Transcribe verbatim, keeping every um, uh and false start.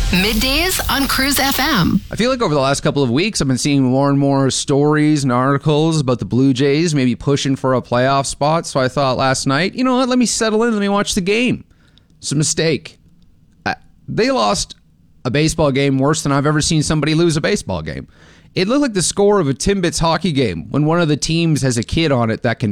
Middays on Cruise F M. I feel like over the last couple of weeks, I've been seeing more and more stories and articles about the Blue Jays maybe pushing for a playoff spot. So I thought last night, you know what, let me settle in, let me watch the game. It's a mistake. Uh, they lost a baseball game worse than I've ever seen somebody lose a baseball game. It looked like the score of a Timbits hockey game when one of the teams has a kid on it that can